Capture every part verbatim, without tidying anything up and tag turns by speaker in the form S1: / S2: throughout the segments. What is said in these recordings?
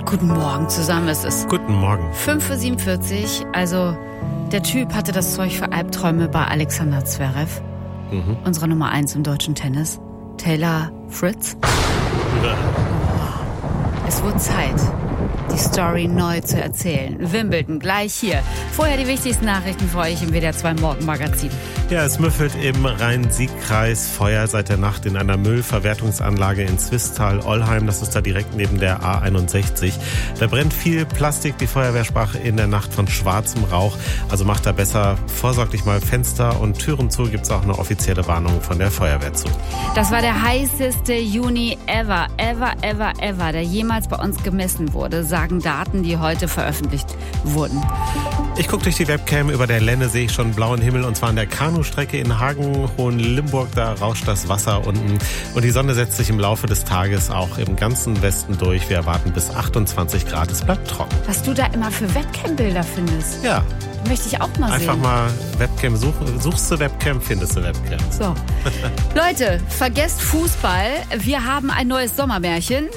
S1: Guten Morgen zusammen, es ist
S2: Guten Morgen.
S1: fünf Uhr siebenundvierzig, also der Typ hatte das Zeug für Albträume bei Alexander Zverev, mhm. unserer Nummer eins im deutschen Tennis, Taylor Fritz.
S2: Ja.
S1: Es wurde Zeit, die Story neu zu erzählen. Wimbledon, gleich hier. Vorher die wichtigsten Nachrichten für euch im W D R zwei Morgenmagazin.
S2: Ja, es müffelt im Rhein-Sieg-Kreis Feuer seit der Nacht in einer Müllverwertungsanlage in Zwistal-Ollheim. Das ist da direkt neben der A einundsechzig. Da brennt viel Plastik. Die Feuerwehr sprach in der Nacht von schwarzem Rauch. Also macht da besser vorsorglich mal Fenster und Türen zu. Gibt es auch eine offizielle Warnung von der Feuerwehr zu.
S1: Das war der heißeste Juni ever, ever, ever, ever, der jemals bei uns gemessen wurde, sagen Daten, die heute veröffentlicht wurden.
S2: Ich gucke durch die Webcam. Über der Lenne sehe ich schon blauen Himmel, und zwar an der Kanustrecke in Hagen, Hohenlimburg. Da rauscht das Wasser unten und die Sonne setzt sich im Laufe des Tages auch im ganzen Westen durch. Wir erwarten bis achtundzwanzig Grad. Es bleibt trocken.
S1: Was du da immer für Webcam-Bilder findest.
S2: Ja.
S1: Möchte ich auch mal
S2: Einfach
S1: sehen.
S2: Einfach mal Webcam suchen. Suchst du Webcam, findest du Webcam.
S1: So. Leute, vergesst Fußball. Wir haben ein neues Sommermärchen.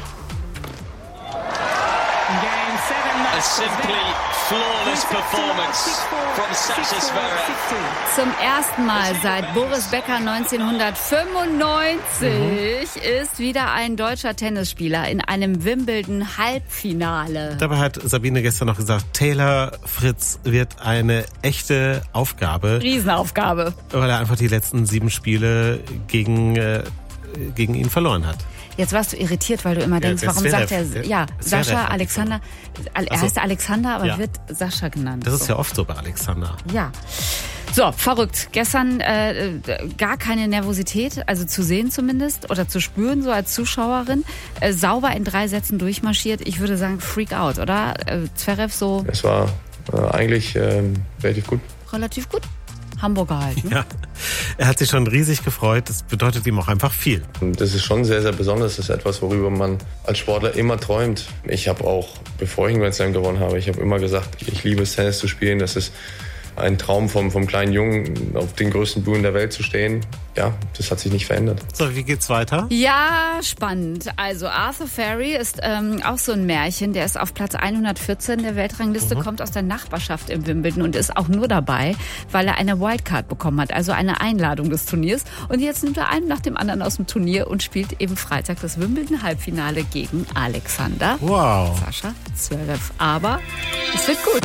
S3: A simply flawless performance from Sasha Zverev.
S1: Zum ersten Mal seit Boris Becker neunzehnhundertfünfundneunzig mhm. ist wieder ein deutscher Tennisspieler in einem Wimbledon-Halbfinale.
S2: Dabei hat Sabine gestern noch gesagt, Taylor Fritz wird eine echte Aufgabe.
S1: Riesenaufgabe.
S2: Weil er einfach die letzten sieben Spiele gegen, äh, gegen ihn verloren hat.
S1: Jetzt warst du irritiert, weil du immer denkst, ja, warum
S2: Zverev,
S1: sagt er, ja,
S2: Zverev
S1: Sascha, Alexander, er
S2: also,
S1: heißt Alexander, aber
S2: ja.
S1: wird Sascha genannt.
S2: Das ist so. Ja oft so bei Alexander.
S1: Ja. So, verrückt. Gestern äh, gar keine Nervosität, also zu sehen zumindest, oder zu spüren, so als Zuschauerin. Äh, sauber in drei Sätzen durchmarschiert. Ich würde sagen, Freak out, oder? Äh, Zverev so...
S4: Es war äh, eigentlich äh, relativ gut.
S1: Relativ gut. Hamburger halt. Ne?
S2: Ja, er hat sich schon riesig gefreut. Das bedeutet ihm auch einfach viel.
S4: Das ist schon sehr, sehr besonders. Das ist etwas, worüber man als Sportler immer träumt. Ich habe auch, bevor ich einen Grand Slam gewonnen habe, ich habe immer gesagt, ich liebe es, Tennis zu spielen. Das ist ein Traum vom, vom kleinen Jungen, auf den größten Bühnen der Welt zu stehen. Ja, das hat sich nicht verändert.
S2: So, wie geht's weiter?
S1: Ja, spannend. Also Arthur Ferry ist ähm, auch so ein Märchen. Der ist auf Platz hundertvierzehn der Weltrangliste, mhm. kommt aus der Nachbarschaft im Wimbledon und ist auch nur dabei, weil er eine Wildcard bekommen hat, also eine Einladung des Turniers. Und jetzt nimmt er einen nach dem anderen aus dem Turnier und spielt eben Freitag das Wimbledon-Halbfinale gegen Alexander.
S2: Wow.
S1: Sascha Zverev. Aber es wird gut.